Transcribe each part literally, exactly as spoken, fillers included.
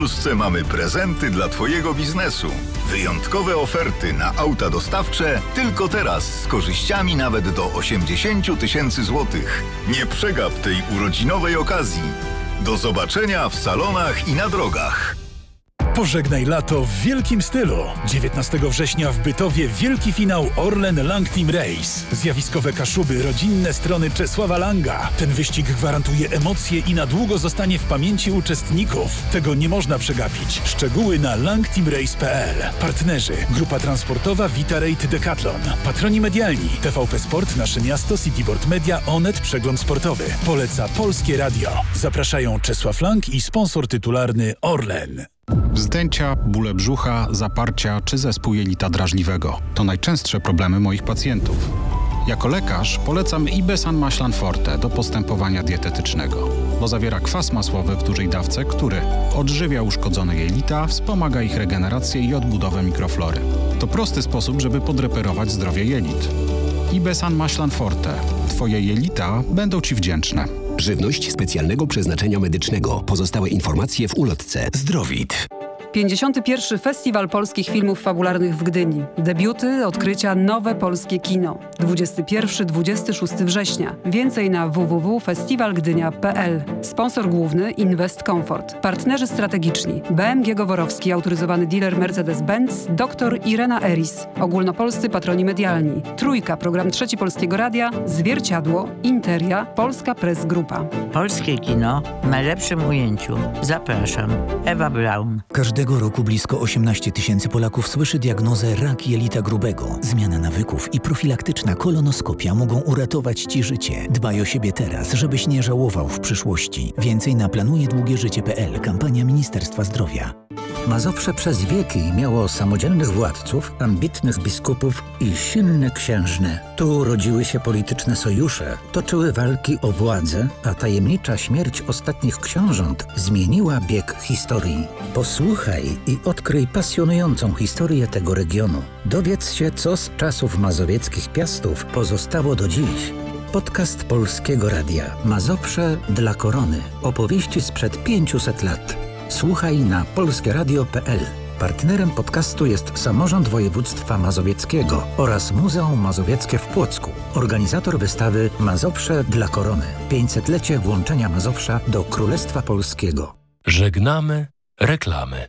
W Polsce mamy prezenty dla Twojego biznesu. Wyjątkowe oferty na auta dostawcze tylko teraz z korzyściami nawet do osiemdziesiąt tysięcy złotych. Nie przegap tej urodzinowej okazji. Do zobaczenia w salonach i na drogach. Pożegnaj lato w wielkim stylu. dziewiętnastego września w Bytowie wielki finał Orlen Lang Team Race. Zjawiskowe Kaszuby, rodzinne strony Czesława Langa. Ten wyścig gwarantuje emocje i na długo zostanie w pamięci uczestników. Tego nie można przegapić. Szczegóły na lang team race kropka p l. Partnerzy: Grupa Transportowa Vitarate Decathlon. Patroni medialni: T V P Sport, Nasze Miasto, Cityboard Media, Onet, Przegląd Sportowy. Poleca Polskie Radio. Zapraszają Czesław Lang i sponsor tytularny Orlen. Wzdęcia, bóle brzucha, zaparcia czy zespół jelita drażliwego to najczęstsze problemy moich pacjentów. Jako lekarz polecam Ibesan Maślan Forte do postępowania dietetycznego, bo zawiera kwas masłowy w dużej dawce, który odżywia uszkodzone jelita, wspomaga ich regenerację i odbudowę mikroflory. To prosty sposób, żeby podreperować zdrowie jelit. Ibesan Maślan Forte. Twoje jelita będą Ci wdzięczne. Żywność specjalnego przeznaczenia medycznego. Pozostałe informacje w ulotce. Zdrowit. pięćdziesiąty pierwszy Festiwal Polskich Filmów Fabularnych w Gdyni. Debiuty, odkrycia, nowe polskie kino. dwudziestego pierwszego do dwudziestego szóstego września. Więcej na w w w kropka festiwalgdynia kropka p l. Sponsor główny Invest Comfort. Partnerzy strategiczni: B M G Goworowski, autoryzowany dealer Mercedes-Benz, dr Irena Eris. Ogólnopolscy patroni medialni: Trójka, program Trzeci Polskiego Radia, Zwierciadło, Interia, Polska Press Grupa. Polskie kino w najlepszym ujęciu. Zapraszam. Ewa Braun. Każdego roku blisko osiemnaście tysięcy Polaków słyszy diagnozę rak jelita grubego. Zmiana nawyków i profilaktyczna kolonoskopia mogą uratować Ci życie. Dbaj o siebie teraz, żebyś nie żałował w przyszłości. Więcej na planuje długie życie kropka p l. Kampania Ministerstwa Zdrowia. Mazowsze przez wieki miało samodzielnych władców, ambitnych biskupów i silne księżne. Tu rodziły się polityczne sojusze, toczyły walki o władzę, a tajemnicza śmierć ostatnich książąt zmieniła bieg historii. Posłuchaj i odkryj pasjonującą historię tego regionu. Dowiedz się, co z czasów mazowieckich piastów pozostało do dziś. Podcast Polskiego Radia. Mazowsze dla korony. Opowieści sprzed pięciuset lat. Słuchaj na polskie radio kropka p l. Partnerem podcastu jest Samorząd Województwa Mazowieckiego oraz Muzeum Mazowieckie w Płocku. Organizator wystawy Mazowsze dla korony. pięćsetlecie włączenia Mazowsza do Królestwa Polskiego. Żegnamy reklamy.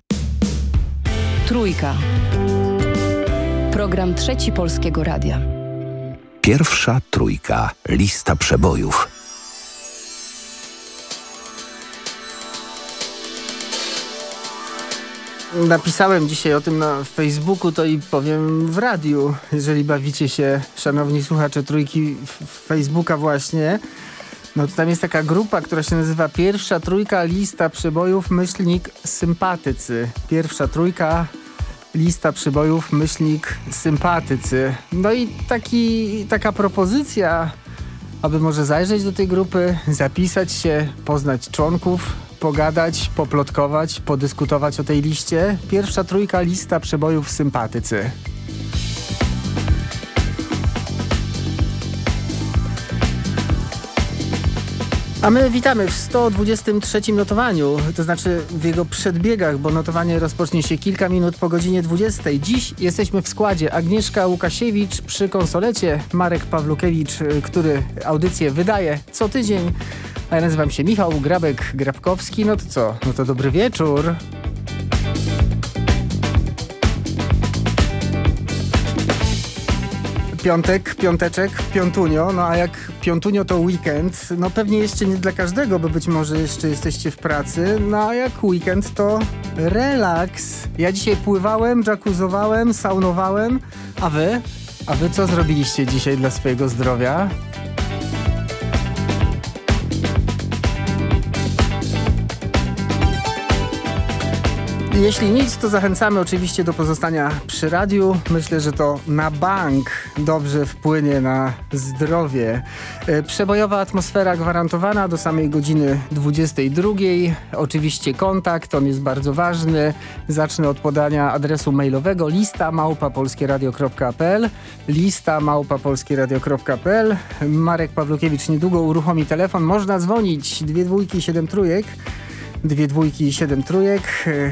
Trójka. Program Trzeci Polskiego Radia. Pierwsza trójka. Lista przebojów. Napisałem dzisiaj o tym na Facebooku, to i powiem w radiu, jeżeli bawicie się, szanowni słuchacze Trójki, w Facebooka właśnie. No to tam jest taka grupa, która się nazywa Pierwsza Trójka Lista Przebojów myślnik sympatycy. Pierwsza Trójka Lista Przebojów myślnik sympatycy. No i taki, taka propozycja, aby może zajrzeć do tej grupy, zapisać się, poznać członków, pogadać, poplotkować, podyskutować o tej liście. Pierwsza Trójka Lista Przebojów sympatycy. A my witamy w sto dwudziestym trzecim notowaniu, to znaczy w jego przedbiegach, bo notowanie rozpocznie się kilka minut po godzinie dwudziestej. Dziś jesteśmy w składzie: Agnieszka Łukasiewicz przy konsolecie, Marek Pawlukiewicz, który audycję wydaje co tydzień, a ja nazywam się Michał Grabek-Grabkowski. No to co? No to dobry wieczór. Piątek, piąteczek, piątunio, no a jak piątunio to weekend, no pewnie jeszcze nie dla każdego, bo być może jeszcze jesteście w pracy, no a jak weekend to relaks. Ja dzisiaj pływałem, jacuzzowałem, saunowałem, a wy? A wy co zrobiliście dzisiaj dla swojego zdrowia? Jeśli nic, to zachęcamy oczywiście do pozostania przy radiu. Myślę, że to na bank dobrze wpłynie na zdrowie. Przebojowa atmosfera gwarantowana do samej godziny dwudziestej drugiej. Oczywiście kontakt, on jest bardzo ważny. Zacznę od podania adresu mailowego lista małpa polskieradio kropka p l. Lista małpa polskieradio kropka p l. Marek Pawlukiewicz niedługo uruchomi telefon. Można dzwonić, dwie dwójki, siedem trójek. dwie dwójki i siedem trójek.